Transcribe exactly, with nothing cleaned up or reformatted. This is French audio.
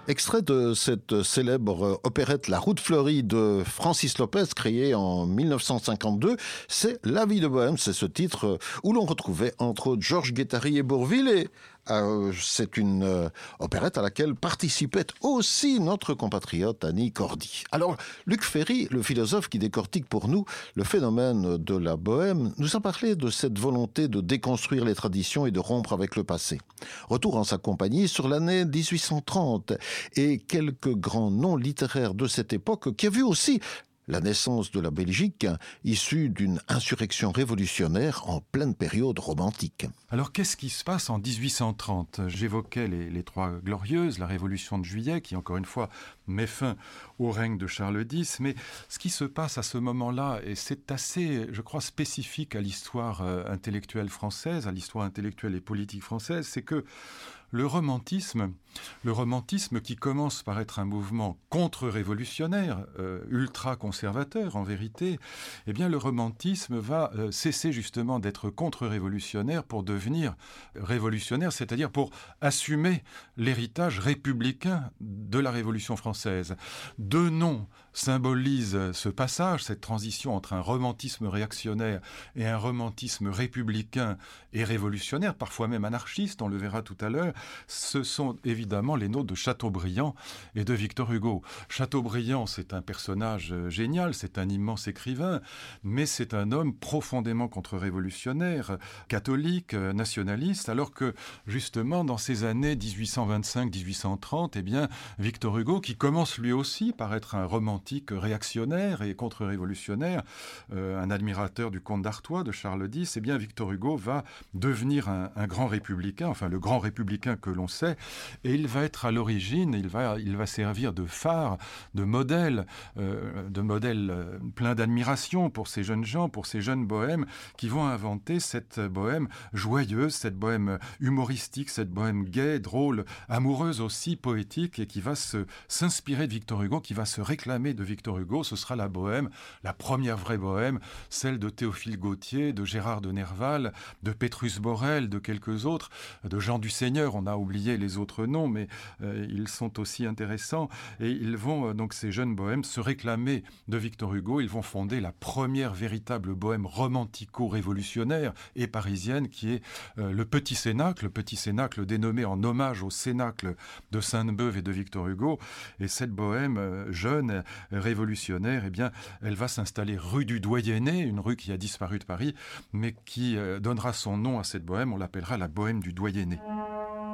Extrait de cette célèbre opérette La Route fleurie de Francis Lopez, créée en mille neuf cent cinquante-deux, c'est La vie de Bohème, c'est ce titre où l'on retrouvait entre autres Georges Guettari et Bourvil, et euh, c'est une euh, opérette à laquelle participait aussi notre compatriote Annie Cordy. Alors, Luc Ferry, le philosophe qui décortique pour nous le phénomène de la bohème, nous a parlé de cette volonté de déconstruire les traditions et de rompre avec le passé. Retour en sa compagnie sur l'année dix-huit cent trente et quelques grands noms littéraires de cette époque qui a vu aussi la naissance de la Belgique, issue d'une insurrection révolutionnaire en pleine période romantique. Alors qu'est-ce qui se passe en dix-huit cent trente ? J'évoquais les, les Trois Glorieuses, la Révolution de Juillet, qui encore une fois met fin au règne de Charles X, mais ce qui se passe à ce moment-là, et c'est assez, je crois, spécifique à l'histoire euh, intellectuelle française, à l'histoire intellectuelle et politique française, c'est que le romantisme, le romantisme qui commence par être un mouvement contre-révolutionnaire, euh, ultra-conservateur en vérité, eh bien le romantisme va euh, cesser justement d'être contre-révolutionnaire pour devenir révolutionnaire, c'est-à-dire pour assumer l'héritage républicain de la Révolution française. Deux noms symbolisent ce passage, cette transition entre un romantisme réactionnaire et un romantisme républicain et révolutionnaire, parfois même anarchiste, on le verra tout à l'heure. Ce sont évidemment les noms de Chateaubriand et de Victor Hugo. Chateaubriand, c'est un personnage génial, c'est un immense écrivain, mais c'est un homme profondément contre-révolutionnaire, catholique, nationaliste, alors que justement dans ces années dix-huit cent vingt-cinq dix-huit cent trente, eh bien Victor Hugo, qui commence lui aussi par être un romantique réactionnaire et contre-révolutionnaire, euh, un admirateur du comte d'Artois, de Charles X, eh bien Victor Hugo va devenir un, un grand républicain, enfin le grand républicain que l'on sait, et il va être à l'origine, il va, il va servir de phare, de modèle, euh, de modèle euh, plein d'admiration pour ces jeunes gens, pour ces jeunes bohèmes qui vont inventer cette bohème joyeuse, cette bohème humoristique, cette bohème gaie, drôle, amoureuse aussi, poétique, et qui va se, s'inspirer de Victor Hugo, qui va se réclamer de Victor Hugo. Ce sera la bohème, la première vraie bohème, celle de Théophile Gautier, de Gérard de Nerval, de Pétrus Borel, de quelques autres, de Jean du Seigneur. On a oublié les autres noms, mais euh, ils sont aussi intéressants. Et ils vont, euh, donc ces jeunes bohèmes, se réclamer de Victor Hugo. Ils vont fonder la première véritable bohème romantico-révolutionnaire et parisienne, qui est euh, le Petit Cénacle, le Petit Cénacle dénommé en hommage au Cénacle de Sainte-Beuve et de Victor Hugo. Et cette bohème euh, jeune, euh, révolutionnaire, eh bien, elle va s'installer rue du Doyenné, une rue qui a disparu de Paris, mais qui euh, donnera son nom à cette bohème. On l'appellera la bohème du Doyenné.